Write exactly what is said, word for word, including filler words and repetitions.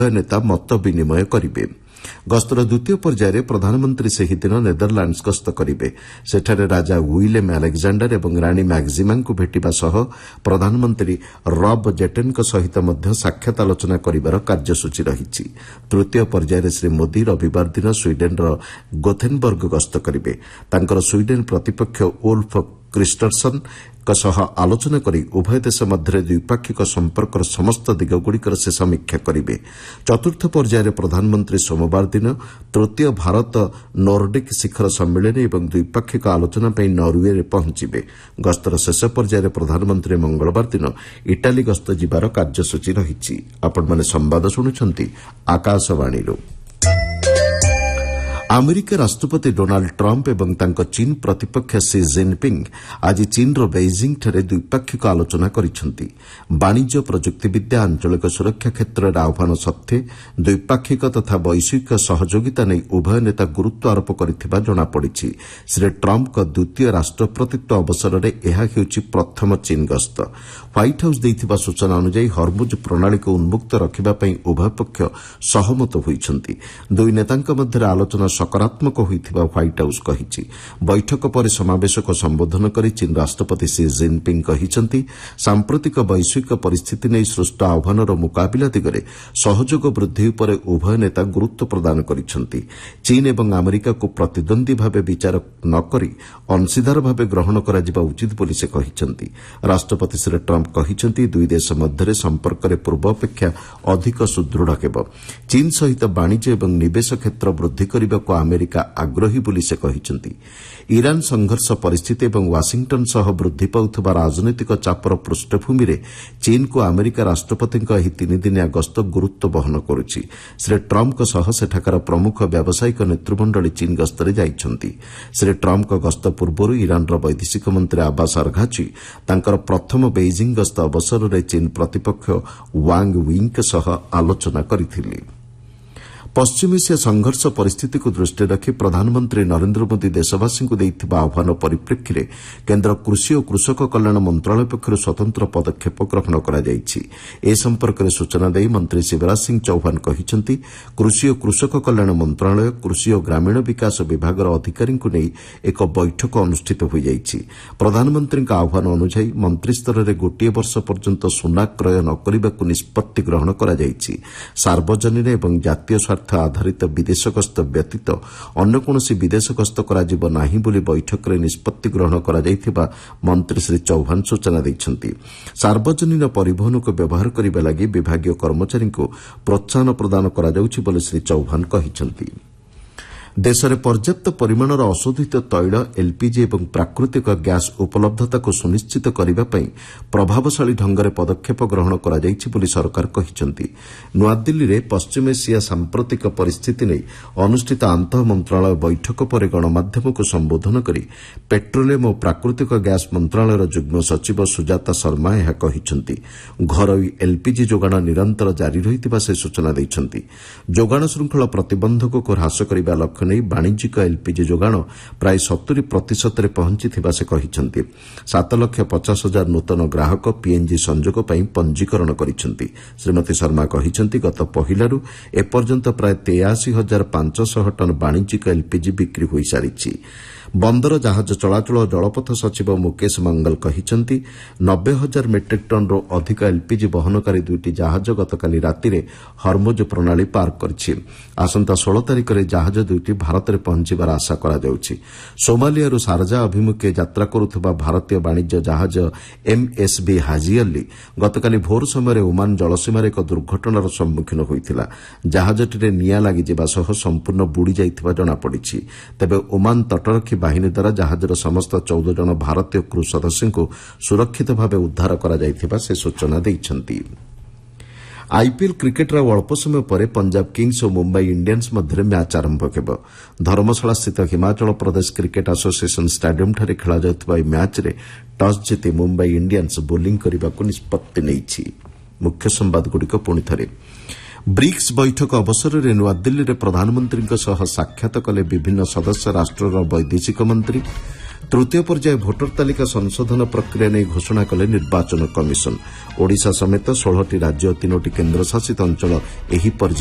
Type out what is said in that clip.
ନେତା ମତ ବିନିମୟ କରିବେ। ଗସ୍ତର ଦ୍ୱିତୀୟ ପର୍ଯ୍ୟାୟରେ ପ୍ରଧାନମନ୍ତ୍ରୀ ସେହିଦିନ ନେଦରଲ୍ୟାଣ୍ଡସ୍ ଗସ୍ତ କରିବେ। ସେଠାରେ ରାଜା ୱିଲେମ୍ ଆଲେକ୍ଜାଣ୍ଡାର ଏବଂ ରାଣୀ ମ୍ୟାକ୍ଜିମାଙ୍କୁ ଭେଟିବା ସହ ପ୍ରଧାନମନ୍ତ୍ରୀ ରବ୍ ଜେଟେନ୍ଙ୍କ ସହିତ ମଧ୍ୟ ସାକ୍ଷାତ ଆଲୋଚନା କରିବାର କାର୍ଯ୍ୟସୂଚୀ ରହିଛି। ତୃତୀୟ ପର୍ଯ୍ୟାୟରେ ଶ୍ରୀ ମୋଦି ରବିବାର ଦିନ ସ୍ୱିଡେନ୍ର ଗୋଥେନବର୍ଗ ଗସ୍ତ କରିବେ। ତାଙ୍କର ସ୍ୱିଡେନ୍ ପ୍ରତିପକ୍ଷ ଓଲ୍ଫ କ୍ରିଷ୍ଟର୍ସନ୍ଙ୍କ ସହ ଆଲୋଚନା କରି ଉଭୟ ଦେଶ ମଧ୍ୟରେ ଦ୍ୱିପାକ୍ଷିକ ସମ୍ପର୍କର ସମସ୍ତ ଦିଗଗୁଡ଼ିକର ସେ ସମୀକ୍ଷା କରିବେ। ଚତୁର୍ଥ ପର୍ଯ୍ୟାୟରେ ପ୍ରଧାନମନ୍ତ୍ରୀ ସୋମବାର ଦିନ ତୃତୀୟ ଭାରତ ନୋର୍ଡିକ୍ ଶିଖର ସମ୍ମିଳନୀ ଏବଂ ଦ୍ୱିପାକ୍ଷିକ ଆଲୋଚନା ପାଇଁ ନରୱେରେ ପହଞ୍ଚିବେ। ଗସ୍ତର ଶେଷ ପର୍ଯ୍ୟାୟରେ ପ୍ରଧାନମନ୍ତ୍ରୀ ମଙ୍ଗଳବାର ଦିନ ଇଟାଲୀ ଗସ୍ତ ଯିବାର କାର୍ଯ୍ୟସୂଚୀ ରହିଛି। ଆପଣମାନେ ସମ୍ବାଦ ଶୁଣୁଛନ୍ତି ଆକାଶବାଣୀରୁ। ଆମେରିକା ରାଷ୍ଟ୍ରପତି ଡୋନାଲ୍ଡ ଟ୍ରମ୍ପ ଏବଂ ତାଙ୍କ ଚୀନ୍ ପ୍ରତିପକ୍ଷ ସି ଜିନ୍ପିଙ୍ଗ୍ ଆଜି ଚୀନ୍ର ବେଇଜିଂଠାରେ ଦ୍ୱିପାକ୍ଷିକ ଆଲୋଚନା କରିଛନ୍ତି। ବାଣିଜ୍ୟ, ପ୍ରଯୁକ୍ତିବିଦ୍ୟା, ଆଞ୍ଚଳିକ ସୁରକ୍ଷା କ୍ଷେତ୍ରରେ ଆହ୍ୱାନ ସତ୍ତ୍ୱେ ଦ୍ୱିପାକ୍ଷିକ ତଥା ବୈଷୟିକ ସହଯୋଗିତା ନେଇ ଉଭୟ ନେତା ଗୁରୁତ୍ୱ ଆରୋପ କରିଥିବା ଜଣାପଡ଼ିଛି। ଶ୍ରୀ ଟ୍ରମ୍ପଙ୍କ ଦ୍ୱିତୀୟ ରାଷ୍ଟ୍ରପତିତ୍ୱ ଅବସରରେ ଏହା ହେଉଛି ପ୍ରଥମ ଚୀନ୍ ଗସ୍ତ। ହ୍ୱାଇଟ୍ ହାଉସ୍ ଦେଇଥିବା ସୂଚନା ଅନୁଯାୟୀ ହର୍ମୁଜ୍ ପ୍ରଣାଳୀକୁ ଉନ୍ମୁକ୍ତ ରଖିବା ପାଇଁ ଉଭୟ ପକ୍ଷ ସହମତ ହୋଇଛନ୍ତି। ଦୁଇ ନେତାଙ୍କ ମଧ୍ୟରେ ଆଲୋଚନା ସକାରାତ୍ମକ ହୋଇଥିବା ହ୍ୱାଇଟ୍ ହାଉସ୍ କହିଛି। ବୈଠକ ପରେ ସମାବେଶକୁ ସମ୍ବୋଧନ କରି ଚୀନ୍ ରାଷ୍ଟ୍ରପତି ସି ଜିନ୍ପିଙ୍ଗ୍ କହିଛନ୍ତି, ସାମ୍ପ୍ରତିକ ବୈଶ୍ୱିକ ପରିସ୍ଥିତି ନେଇ ସୃଷ୍ଟ ଆହ୍ୱାନର ମୁକାବିଲା ଦିଗରେ ସହଯୋଗ ବୃଦ୍ଧି ଉପରେ ଉଭୟ ନେତା ଗୁରୁତ୍ୱ ପ୍ରଦାନ କରିଛନ୍ତି। ଚୀନ୍ ଏବଂ ଆମେରିକାକୁ ପ୍ରତିଦ୍ୱନ୍ଦ୍ୱୀ ଭାବେ ବିଚାର ନ କରି ଅଂଶୀଦାର ଭାବେ ଗ୍ରହଣ କରାଯିବା ଉଚିତ ବୋଲି ସେ କହିଛନ୍ତି। ରାଷ୍ଟ୍ରପତି ଶ୍ରୀ ଟ୍ରମ୍ପ କହିଛନ୍ତି, ଦୁଇ ଦେଶ ମଧ୍ୟରେ ସମ୍ପର୍କରେ ପୂର୍ବ ଅପେକ୍ଷା ଅଧିକ ସୁଦୃଢ଼ ହେବ। ଚୀନ୍ ସହିତ ବାଣିଜ୍ୟ ଏବଂ ନିବେଶ କ୍ଷେତ୍ର ବୃଦ୍ଧି କରିବାକୁ ଆମେରିକା ଆଗ୍ରହୀ ବୋଲି ସେ କହିଛନ୍ତି। ଇରାନ୍ ସଂଘର୍ଷ ପରିସ୍ଥିତି ଏବଂ ୱାଶିଂଟନ୍ ସହ ବୃଦ୍ଧି ପାଉଥିବା ରାଜନୈତିକ ଚାପର ପୃଷ୍ଠଭୂମିରେ ଚୀନ୍କୁ ଆମେରିକା ରାଷ୍ଟ୍ରପତିଙ୍କ ଏହି ତିନିଦିନିଆ ଗସ୍ତ ଗୁରୁତ୍ୱ ବହନ କରୁଛି। ଶ୍ରୀ ଟ୍ରମ୍ପଙ୍କ ସହ ସେଠାକାର ପ୍ରମୁଖ ବ୍ୟବସାୟିକ ନେତୃମଣ୍ଡଳୀ ଚୀନ୍ ଗସ୍ତରେ ଯାଇଛନ୍ତି। ଶ୍ରୀ ଟ୍ରମ୍ପଙ୍କ ଗସ୍ତ ପୂର୍ବରୁ ଇରାନ୍ର ବୈଦେଶିକ ମନ୍ତ୍ରୀ ଆବାସ୍ ଆର୍ଘାଚି ତାଙ୍କର ପ୍ରଥମ ବେଇଜିଂ ଗସ୍ତ ଅବସରରେ ଚୀନ୍ ପ୍ରତିପକ୍ଷ ୱାଙ୍ଗ୍ ୱିଙ୍କ ସହ ଆଲୋଚନା କରିଥିଲେ। ପଶ୍ଚିମ ଏସିଆ ସଂଘର୍ଷ ପରିସ୍ଥିତିକୁ ଦୃଷ୍ଟିରେ ରଖି ପ୍ରଧାନମନ୍ତ୍ରୀ ନରେନ୍ଦ୍ର ମୋଦି ଦେଶବାସୀଙ୍କୁ ଦେଇଥିବା ଆହ୍ୱାନ ପରିପ୍ରେକ୍ଷୀରେ କେନ୍ଦ୍ର କୃଷି ଓ କୃଷକ କଲ୍ୟାଣ ମନ୍ତ୍ରଣାଳୟ ପକ୍ଷରୁ ସ୍ୱତନ୍ତ୍ର ପଦକ୍ଷେପ ଗ୍ରହଣ କରାଯାଇଛି। ଏ ସମ୍ପର୍କରେ ସୂଚନା ଦେଇ ମନ୍ତ୍ରୀ ଶିବରାଜ ସିଂ ଚୌହାନ କହିଛନ୍ତି, କୃଷି ଓ କୃଷକ କଲ୍ୟାଣ ମନ୍ତ୍ରଣାଳୟ, କୃଷି ଓ ଗ୍ରାମୀଣ ବିକାଶ ବିଭାଗର ଅଧିକାରୀଙ୍କୁ ନେଇ ଏକ ବୈଠକ ଅନୁଷ୍ଠିତ ହୋଇଯାଇଛି। ପ୍ରଧାନମନ୍ତ୍ରୀଙ୍କ ଆହ୍ୱାନ ଅନୁଯାୟୀ ମନ୍ତ୍ରୀସ୍ତରରେ ଗୋଟିଏ ବର୍ଷ ପର୍ଯ୍ୟନ୍ତ ସୁନା କ୍ରୟ ନ କରିବାକୁ ନିଷ୍ପତ୍ତି ଗ୍ରହଣ କରାଯାଇଛି। ସାର୍ବଜନୀନ ଏବଂ ଜାତୀୟ ସ୍ୱାର୍ଥ ଆଧାରିତ ବିଦେଶ ଗସ୍ତ ବ୍ୟତୀତ ଅନ୍ୟ କୌଣସି ବିଦେଶ ଗସ୍ତ କରାଯିବ ନାହିଁ ବୋଲି ବୈଠକରେ ନିଷ୍ପତ୍ତି ଗ୍ରହଣ କରାଯାଇଥିବା ମନ୍ତ୍ରୀ ଶ୍ରୀ ଚୌହାନ ସୂଚନା ଦେଇଛନ୍ତି। ସାର୍ବଜନୀନ ପରିବହନକୁ ବ୍ୟବହାର କରିବା ଲାଗି ବିଭାଗୀୟ କର୍ମଚାରୀଙ୍କୁ ପ୍ରୋତ୍ସାହନ ପ୍ରଦାନ କରାଯାଉଛି ବୋଲି ଶ୍ରୀ ଚୌହାନ କହିଛନ୍ତି। ଦେଶରେ ପର୍ଯ୍ୟାପ୍ତ ପରିମାଣର ଅଶୋଧିତ ତୈଳ, ଏଲ୍ପିଜି ଏବଂ ପ୍ରାକୃତିକ ଗ୍ୟାସ୍ ଉପଲବ୍ଧତାକୁ ସୁନିଶ୍ଚିତ କରିବା ପାଇଁ ପ୍ରଭାବଶାଳୀ ଢଙ୍ଗରେ ପଦକ୍ଷେପ ଗ୍ରହଣ କରାଯାଇଛି ବୋଲି ସରକାର କହିଛନ୍ତି। ନୂଆଦିଲ୍ଲୀରେ ପଶ୍ଚିମ ଏସିଆ ସାମ୍ପ୍ରତିକ ପରିସ୍ଥିତି ନେଇ ଅନୁଷ୍ଠିତ ଆନ୍ତଃ ମନ୍ତ୍ରଣାଳୟ ବୈଠକ ପରେ ଗଣମାଧ୍ୟମକୁ ସମ୍ବୋଧନ କରି ପେଟ୍ରୋଲିୟମ ଓ ପ୍ରାକୃତିକ ଗ୍ୟାସ୍ ମନ୍ତ୍ରଣାଳୟର ଯୁଗ୍ମ ସଚିବ ସୁଜାତା ଶର୍ମା ଏହା କହିଛନ୍ତି। ଘରୋଇ ଏଲ୍ପିଜି ଯୋଗାଣ ନିରନ୍ତର ଜାରି ରହିଥିବା ସେ ସୂଚନା ଦେଇଛନ୍ତି। ଯୋଗାଣ ଶୃଙ୍ଖଳ ପ୍ରତିବନ୍ଧକକୁ ହ୍ରାସ କରିବା ଲକ୍ଷ୍ୟ ନେଇ ବାଣିଜ୍ୟିକ ଏଲ୍ପିଜି ଯୋଗାଣ ପ୍ରାୟ ସତୁରୀ ପ୍ରତିଶତରେ ପହଞ୍ଚିଥିବା ସେ କହିଛନ୍ତି। ସାତ ଲକ୍ଷ ପଚାଶ ହଜାର ନୂତନ ଗ୍ରାହକ ପିଏନ୍ଜି ସଂଯୋଗ ପାଇଁ ପଞ୍ଜୀକରଣ କରିଛନ୍ତି। ଶ୍ରୀମତୀ ଶର୍ମା କହିଛନ୍ତି, ଗତ ପହିଲାରୁ ଏପର୍ଯ୍ୟନ୍ତ ପ୍ରାୟ ତେୟାଅଶୀ ହଜାର ପାଞ୍ଚଶହ ଟନ୍ ବାଣିଜ୍ୟିକ ଏଲ୍ପିଜି ବିକ୍ରି ହୋଇସାରିଛି। ବନ୍ଦର ଜାହାଜ ଚଳାଚଳ ଓ ଜଳପଥ ସଚିବ ମୁକେଶ ମଙ୍ଗଲ କହିଛନ୍ତି, ନବେ ହଜାର ମେଟ୍ରିକ୍ ଟନ୍ରୁ ଅଧିକ ଏଲ୍ପିଜି ବହନକାରୀ ଦୁଇଟି ଜାହାଜ ଗତକାଲି ରାତିରେ ହର୍ମୁଜ୍ ପ୍ରଣାଳୀ ପାର କରିଛି। ଆସନ୍ତା ଷୋହଳ ତାରିଖରେ ଜାହାଜ ଦୁଇଟି ଭାରତରେ ପହଞ୍ଚିବାର ଆଶା କରାଯାଉଛି। ସୋମାଲିଆରୁ ସାରଜା ଅଭିମୁଖେ ଯାତ୍ରା କରୁଥିବା ଭାରତୀୟ ବାଣିଜ୍ୟ ଜାହାଜ ଏମ୍ଏସ୍ଭି ହାଜି ଅଲ୍ଲୀ ଗତକାଲି ଭୋର ସମୟରେ ଓମାନ ଜଳସୀମାରେ ଏକ ଦୁର୍ଘଟଣାର ସମ୍ମୁଖୀନ ହୋଇଥିଲା। ଜାହାଜଟିରେ ନିଆଁ ଲାଗିଯିବା ସହ ସମ୍ପୂର୍ଣ୍ଣ ବୁଡ଼ି ଯାଇଥିବା ଜଣାପଡ଼ିଛି। ତେବେ ଓମାନ ତଟରକ୍ଷୀ ବାହିନୀ ଦ୍ୱାରା ଜାହାଜର ସମସ୍ତ ଚଉଦ ଜଣ ଭାରତୀୟ କ୍ରୁ ସଦସ୍ୟଙ୍କୁ ସୁରକ୍ଷିତ ଭାବେ ଉଦ୍ଧାର କରାଯାଇଥିବା ସେ ସୂଚନା ଦେଇଛନ୍ତି। ଆଇପିଏଲ୍ କ୍ରିକେଟର ଆଉ ଅଳ୍ପ ସମୟ ପରେ ପଞ୍ଜାବ କିଙ୍ଗ୍ସ ଓ ମୁମ୍ବାଇ ଇଣ୍ଡିଆନ୍ସ ମଧ୍ୟରେ ମ୍ୟାଚ୍ ଆରମ୍ଭ ହେବ। ଧର୍ମଶାଳାସ୍ଥିତ ହିମାଚଳ ପ୍ରଦେଶ କ୍ରିକେଟ୍ ଆସୋସିଏସନ୍ ଷ୍ଟାଡିୟମ୍ଠାରେ ଖେଳାଯାଉଥିବା ଏହି ମ୍ୟାଚ୍ରେ ଟସ୍ ଜିତି ମୁମ୍ବାଇ ଇଣ୍ଡିଆନ୍ସ ବୋଲିଂ କରିବାକୁ ନିଷ୍ପତ୍ତି ନେଇଛି। ମୁଖ୍ୟ ସମ୍ବାଦଗୁଡ଼ିକ ପୁଣି ଥରେ। ବ୍ରିକ୍ସ ବୈଠକ ଅବସରରେ ନୂଆଦିଲ୍ଲୀରେ ପ୍ରଧାନମନ୍ତ୍ରୀଙ୍କ ସହ ସାକ୍ଷାତ କଲେ ବିଭିନ୍ନ ସଦସ୍ୟ ରାଷ୍ଟ୍ରର ବୈଦେଶିକ ମନ୍ତ୍ରୀ। ତୃତୀୟ ପର୍ଯ୍ୟାୟ ଭୋଟର ତାଲିକା ସଂଶୋଧନ ପ୍ରକ୍ରିୟା ନେଇ ଘୋଷଣା କଲେ ନିର୍ବାଚନ କମିଶନ। ଓଡ଼ିଶା ସମେତ ଷୋହଳଟି ରାଜ୍ୟ ଓ ତିନୋଟି କେନ୍ଦ୍ରଶାସିତ ଅଞ୍ଚଳ ଏହି ପର୍ଯ୍ୟାୟ